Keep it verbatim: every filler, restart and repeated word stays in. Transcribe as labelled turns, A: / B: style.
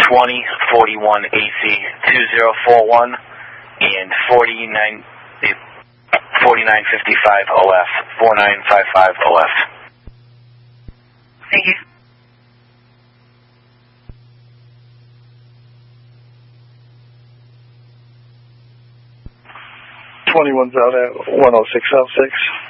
A: twenty forty-one A C two zero four one and forty-nine forty-nine fifty-five O F, forty-nine fifty-five O F.
B: Thank you.
C: twenty-one's out at one oh six South six.